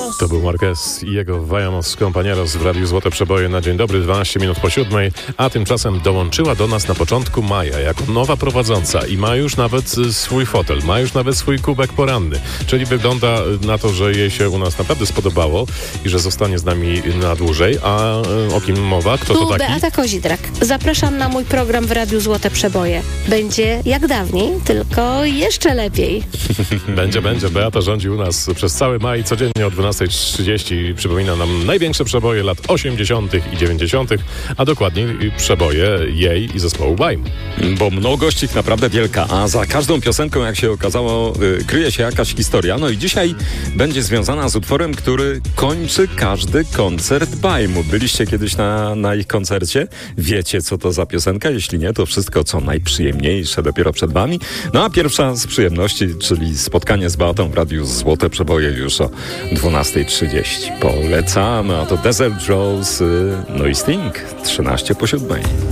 To był Marquez i jego Vayamos Compañeros w Radiu Złote Przeboje na dzień dobry, 12 minut po 7:00, a tymczasem dołączyła do nas na początku maja jako nowa prowadząca i ma już nawet swój fotel, ma już nawet swój kubek poranny, czyli wygląda na to, że jej się u nas naprawdę spodobało i że zostanie z nami na dłużej. A o kim mowa? Kto to taki? Beata Kozidrak. Zapraszam na mój program w Radiu Złote Przeboje. Będzie jak dawniej, tylko jeszcze lepiej. Będzie. Beata rządzi u nas przez cały maj, codziennie o 12:30. Przypomina nam największe przeboje lat 80. i 90., a dokładniej przeboje jej i zespołu Bajm. Bo mnogość ich naprawdę wielka, a za każdą piosenką, jak się okazało, kryje się jakaś historia. No i dzisiaj będzie związana z utworem, który kończy każdy koncert Bajmu. Byliście kiedyś na ich koncercie? Wiecie, co to za piosenka? Jeśli nie, to wszystko, co najprzyjemniejsze dopiero przed wami. No a pierwsza z przyjemności, czyli spotkanie z Beatą w Radiu Złote Przeboje już o 12:30. Polecamy, a to Desert Rose, no i Sting, 13 po 7:00.